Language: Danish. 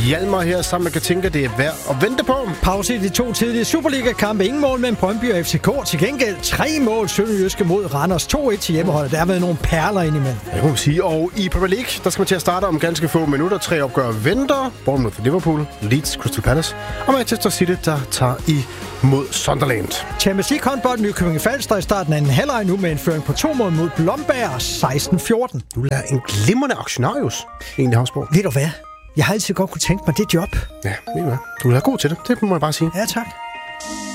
Hjalmar her sammen med Katinka. Det er værd at vente på. Pause i de 2 tidlige Superliga-kampe. Ingen mål mellem Brøndby og FCK. Til gengæld 3 mål Sønderjyske mod Randers. 2-1 til hjemmeholdet. Der har været nogle perler indimellem. Jeg kan sige. Og i Premier League, der skal man til at starte om ganske få minutter. 3 opgør venter. Bournemouth for Liverpool, Leeds, Crystal Palace og Manchester City, der tager imod Sunderland. Champions League håndbold Nykøbing Falster i starten af anden halvleg nu med en føring på 2 mål mod Blomberg 16-14. Du lader en glimrende aktionarius egentlig, Havsborg. Ved du hvad? Jeg har altid godt kunne tænke mig det job. Ja, ved du hvad? Du er god til det. Det må jeg bare sige. Ja, tak.